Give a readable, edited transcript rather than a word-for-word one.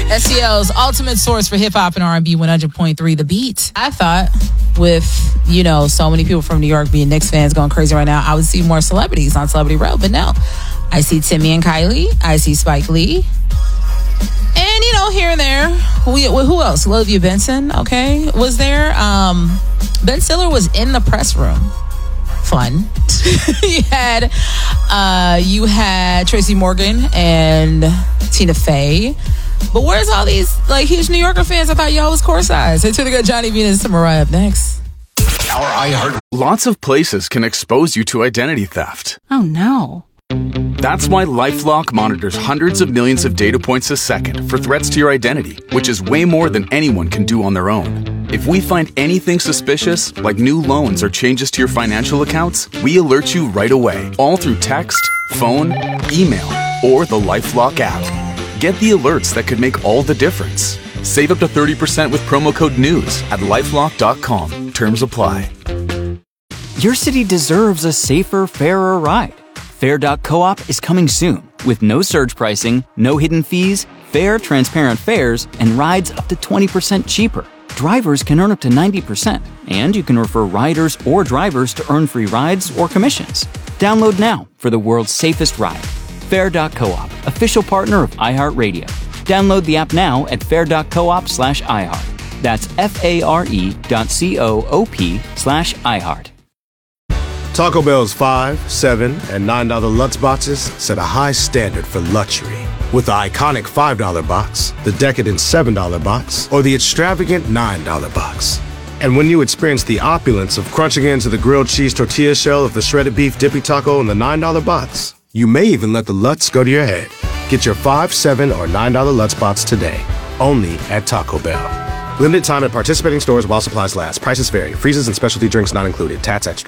SCL's ultimate source for hip hop and R&B 100.3 The Beat. I thought with, so many people from New York being Knicks fans going crazy right now, I would see more celebrities on Celebrity Row, but no. I see Timmy and Kylie. I see Spike Lee. And, here and there, who else? Olivia Benson, okay, was there. Ben Stiller was in the press room. Fun. You had Tracy Morgan and Tina Fey. But where's all these huge New Yorker fans? I thought y'all was core size. Hey, to Johnny Venus to Mariah up next. Lots of places can expose you to identity theft. Oh no. That's why LifeLock monitors hundreds of millions of data points a second for threats to your identity, which is way more than anyone can do on their own. If we find anything suspicious, like new loans or changes to your financial accounts, we alert you right away, all through text, phone, email, or the LifeLock app. Get the alerts that could make all the difference. Save up to 30% with promo code NEWS at LifeLock.com. Terms apply. Your city deserves a safer, fairer ride. Fair.coop is coming soon with no surge pricing, no hidden fees, fair, transparent fares, and rides up to 20% cheaper. Drivers can earn up to 90%, and you can refer riders or drivers to earn free rides or commissions. Download now for the world's safest ride. Fair.coop, official partner of iHeartRadio. Download the app now at fair.coop/iHeart. That's FARE.coop/iHeart. Taco Bell's $5, $7, and $9 Lutz boxes set a high standard for luxury. With the iconic $5 box, the decadent $7 box, or the extravagant $9 box. And when you experience the opulence of crunching into the grilled cheese tortilla shell of the shredded beef dippy taco in the $9 box, you may even let the Lutz go to your head. Get your $5, $7, or $9 Lutz box today, only at Taco Bell. Limited time at participating stores while supplies last. Prices vary. Freezes and specialty drinks not included. Tats extra.